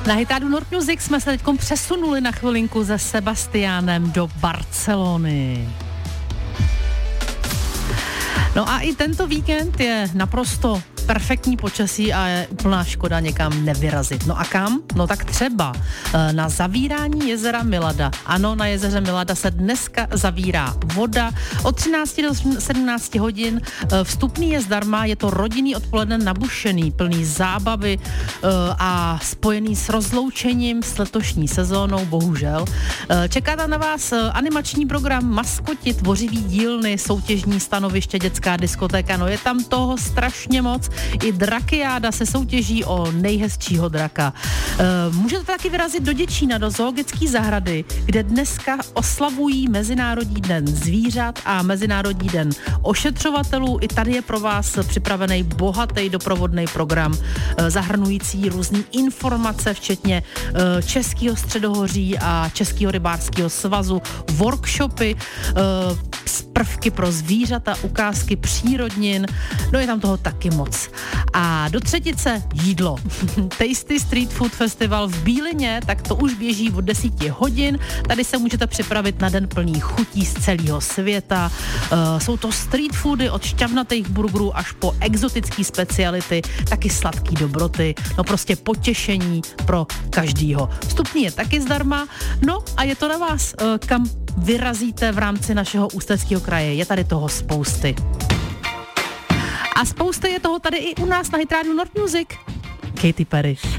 Na Hitrádiu Nord Music jsme se teď přesunuli na chvilinku se Sebastiánem do Barcelony. No a i tento víkend je naprosto perfektní počasí a je úplná škoda někam nevyrazit. No a kam? No tak třeba na zavírání jezera Milada. Ano, na jezeře Milada se dneska zavírá voda od 13 do 17 hodin. Vstupný je zdarma, je to rodinný odpoledne nabušený, plný zábavy a spojený s rozloučením s letošní sezónou, bohužel. Čeká tam na vás animační program, maskoti, tvořivý dílny, soutěžní stanoviště, dětská diskotéka, no je tam toho strašně moc. I drakiáda se soutěží o nejhezčího draka. Můžete taky vyrazit do Děčína, do zoologické zahrady, kde dneska oslavují Mezinárodní den zvířat a Mezinárodní den ošetřovatelů. I tady je pro vás připravený bohatý doprovodný program, zahrnující různé informace, včetně Českého středohoří a Českého rybářského svazu, workshopy, prvky pro zvířata, ukázky přírodnin, no je tam toho taky moc. A do třetice jídlo. Tasty Street Food Festival v Bílině, tak to už běží od 10 hodin. Tady se můžete připravit na den plný chutí z celého světa. Jsou to street foody od šťavnatých burgerů až po exotické speciality, taky sladký dobroty, no prostě potěšení pro každýho. Vstupní je taky zdarma, no a je to na vás, kam vyrazíte v rámci našeho Ústeckého kraje. Je tady toho spousty. A spousty je toho tady i u nás na Hitrádiu Nord Music. Katy Perry.